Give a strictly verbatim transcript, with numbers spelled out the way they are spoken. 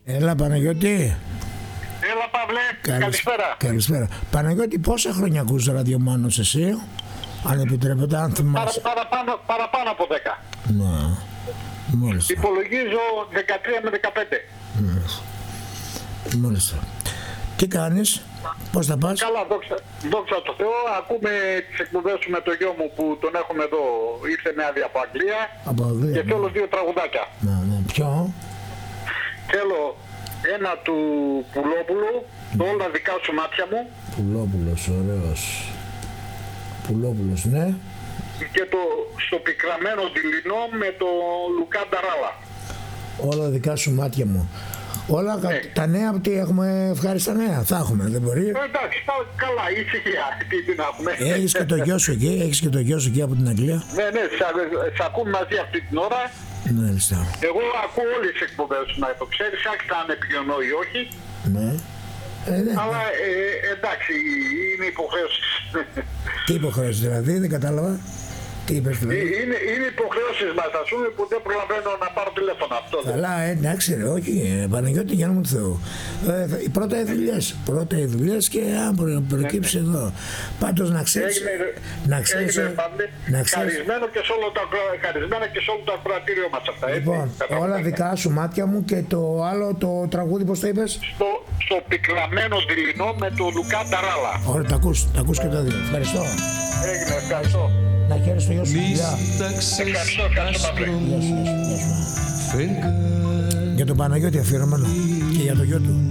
Έλα Παναγιώτη. Έλα Παύλε, Καλησ... καλησπέρα. Καλησπέρα. Παναγιώτη, πόσα χρόνια ακούς ραδιομάνος εσύ, αν επιτρέπετε, αν θυμάσαι? Παρα, παραπάνω, παραπάνω από δέκα. Ναι, μάλιστα. Υπολογίζω δεκατρία με δεκαπέντε. Μάλιστα. Μάλιστα. Τι κάνεις, πώς θα πας? Καλά, δόξα, δόξα τω Θεώ. Ακούμε τις εκπομπές σου με το γιο μου που τον έχουμε εδώ. Ήρθε με άδεια από Αγγλία. Από Αγγλία, και ναι. θέλω δύο τραγουδάκια. Ναι, ναι. Ποιο? Θέλω ένα του Πουλόπουλου, το όλα δικά σου μάτια μου. Πουλόπουλος, ωραίος. Πουλόπουλος, ναι. Και το στο πικραμένο δειλινό με το Λουκά Νταράλα. Όλα δικά σου μάτια μου. Όλα Ναι. τα νέα, τι έχουμε, ευχάριστα νέα, θα έχουμε, δεν μπορεί. Ε, εντάξει, θα, καλά, ησυχία, τι, τι να έχουμε. Έχεις και το γιο σου εκεί, έχεις και το γιο σου εκεί από την Αγγλία. Ναι, ναι, σ' ακούμε μαζί αυτή την ώρα. Μάλιστα. Εγώ ακούω όλες τις εκπομπές σου, να το ξέρεις, άκουσα αν επικοινωνώ ή όχι. Ναι. Ε, ναι. Αλλά ε, εντάξει, είναι υποχρέωση. Τι υποχρέωση δηλαδή, δεν κατάλαβα. Τι είπες δηλαδή? Είναι, είναι υποχρέωσεις μας, ας πούμε, που δεν προλαβαίνω να πάρω τηλέφωνο αυτό. Καλά, ε, εντάξει ρε, όχι, ε, Παναγιώτη, για να μου Θεού. Ε, θα- πρώτα οι δουλειές, πρώτα οι δουλειές και αν μπορεί να προκύψει εδώ. Πάντως να ξέρεις, Έγινε, να ξέρεις, έγινε, ε, Παύλε, να ξέρεις, χαρισμένο και σε όλο το, ακρο- χαρισμένα και σε όλο το ακροατήριο μας αυτά, έτσι. λοιπόν, Κατάλαβα. όλα δικά σου μάτια μου και το άλλο, το τραγούδι, πώς το είπες? Στο, στο πικραμένο δειλινό με το Λουκά Νταράλα. Ωραία, τα ακούς, τα ακούς και τα δύο. Ευχαριστώ. Έγινε, ευχαριστώ. Να χαίρεσαι το γιο σου. Γεια. Ευχαριστώ, ευχαριστώ Παύλε. Γεια σου, γεια σου, γεια σου. Για τον Παναγιώτη αφιερωμένο και για το γιο του.